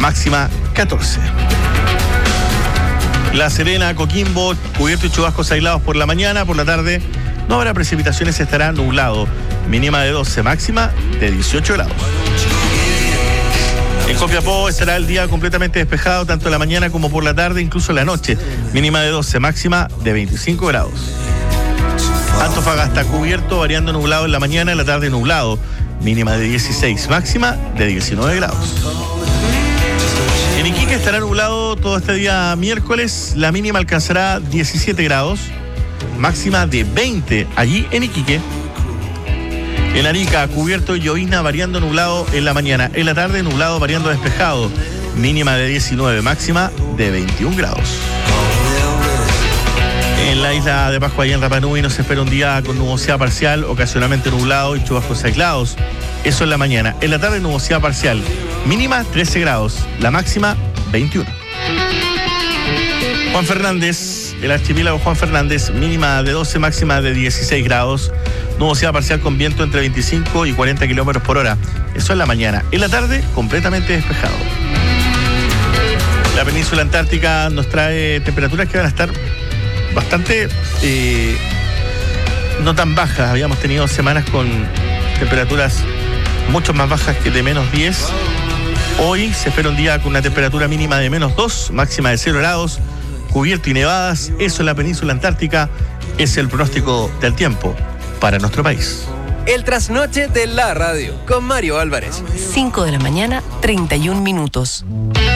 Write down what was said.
máxima 14. La Serena, Coquimbo, cubierto y chubascos aislados por la mañana. Por la tarde no habrá precipitaciones, estará nublado. Mínima de 12, máxima de 18 grados. En Copiapó estará el día completamente despejado, tanto en la mañana como por la tarde, incluso en la noche. Mínima de 12, máxima de 25 grados. Antofagasta cubierto, variando nublado en la mañana, en la tarde nublado. Mínima de 16, máxima de 19 grados. En Iquique estará nublado todo este día miércoles. La mínima alcanzará 17 grados, máxima de 20 allí en Iquique. En Arica, cubierto y llovizna, variando nublado en la mañana. En la tarde, nublado, variando despejado. Mínima de 19, máxima de 21 grados. En la isla de Pascua y en Rapa Nui nos espera un día con nubosidad parcial, ocasionalmente nublado y chubascos aislados. Eso en la mañana. En la tarde, nubosidad parcial. Mínima 13 grados, la máxima 21. Juan Fernández, el archipiélago Juan Fernández, mínima de 12, máxima de 16 grados. Nubosidad parcial con viento entre 25 y 40 kilómetros por hora. Eso en la mañana. En la tarde, completamente despejado. La península antártica nos trae temperaturas que van a estar bastante no tan bajas. Habíamos tenido semanas con temperaturas mucho más bajas que de menos 10. Hoy se espera un día con una temperatura mínima de menos 2, máxima de 0 grados, cubierto y nevadas. Eso en la península antártica es el pronóstico del tiempo para nuestro país. El trasnoche de la radio con Mario Álvarez. 5 de la mañana, 31 minutos.